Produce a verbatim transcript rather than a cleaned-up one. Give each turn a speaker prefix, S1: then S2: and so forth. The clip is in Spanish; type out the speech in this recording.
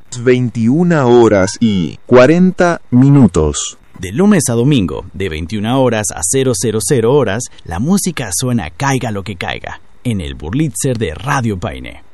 S1: veintiuna horas y cuarenta minutos.
S2: De lunes a domingo, de veintiuna horas a cero horas, la música suena caiga lo que caiga, en el Burlitzer de Radio Paine.